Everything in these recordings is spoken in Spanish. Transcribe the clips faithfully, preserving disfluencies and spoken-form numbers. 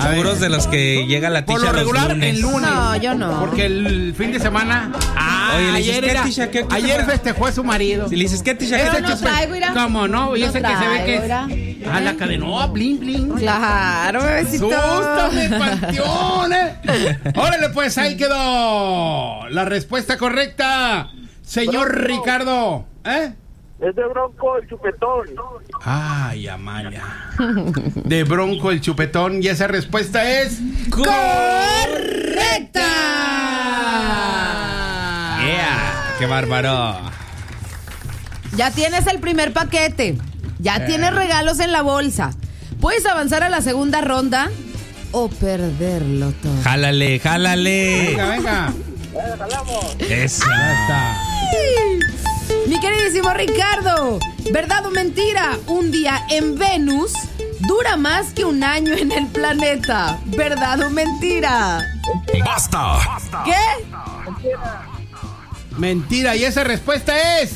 Seguros de los que llega la ticha. Por lo regular, los lunes. el lunes. No, yo no. Porque el fin de semana. Ah, Oye, le dices, ayer, ¿qué, era- tisha? ¿Qué- qué ayer te- festejó a su marido. Si le dices, ¿qué ticha? Pero ¿Qué no te chupa? traigo, mira. ¿Cómo no? Y No ese que se ve que es. traigo, Ah, la cadena, bling, bling. Claro, bebecito. ¡Sústame, panteón! eh. Órale, pues ahí quedó la respuesta correcta, señor Bronco. Ricardo. ¿Eh? Es de Bronco el chupetón. Ay, Amalia. De Bronco el chupetón. Y esa respuesta es. ¡Correcta! Yeah, qué bárbaro. Ya tienes el primer paquete. Ya tienes regalos en la bolsa. Puedes avanzar a la segunda ronda o perderlo todo. Jálale, jálale. Venga, venga. Eh, jalamos. Eso. Ya está. Mi queridísimo Ricardo, ¿verdad o mentira? Un día en Venus dura más que un año en el planeta. ¿Verdad o mentira? ¡Basta! ¿Qué? Mentira. Y esa respuesta es.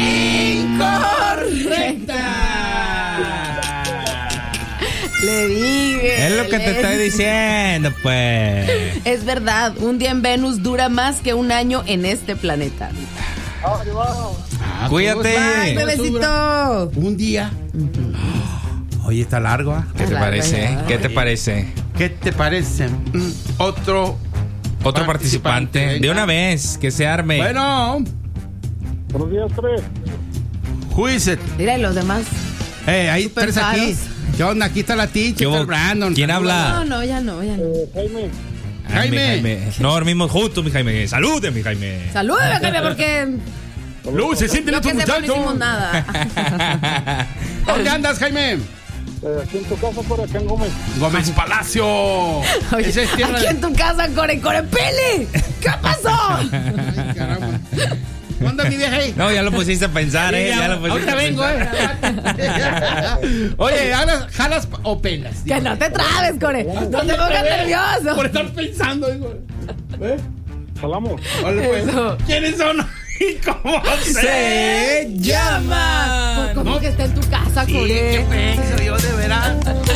Le dije. Es lo que te le estoy dije. diciendo, pues. Es verdad, un día en Venus dura más que un año en este planeta. Vamos, vamos. Ah, Cuídate. Bye, bebecito. Un día. Oye, está largo, ¿ah? ¿Qué te parece? ¿Qué te parece? ¿Qué te parece? Mm, Otro. Otro Participante, participante. venga. De una vez, que se arme. Bueno. Buenos días, tres. Who is it? Mira, y los demás. Eh, hay Súper tres aquí. caros. ¿Qué onda? Aquí está la teacher, ¿Qué está el hubo? Brandon. ¿Quién Saluda. habla? No, no, ya no, ya no. Eh, Jaime. Jaime. No dormimos juntos, mi Jaime. Salude, mi Jaime. Saludos, Jaime, porque Luz, se siente lo tu que sepa no muchacho. hicimos nada. ¿Dónde andas, Jaime? Eh, aquí en tu casa, por acá en Gómez. Gómez Palacio. Oye, Esa es tierra aquí de... en tu casa, Core, Core, Pele. ¿Qué pasó? Ay, caramba. ¿Dónde mi vieja ahí? No, ya lo pusiste a pensar, eh. Ya lo pusiste Ahorita a vengo, pensar. eh. Oye, ¿jalas, jalas o pelas? Que no te trabes, Core. No te pongas nervioso. Por estar pensando, digo. ¿Eh? Jalamos. Vale, pues. Eso. ¿Quiénes son? ¿Y cómo se Se llama. Pues como No. que está en tu casa, Sí, Core. qué peso, yo de veras.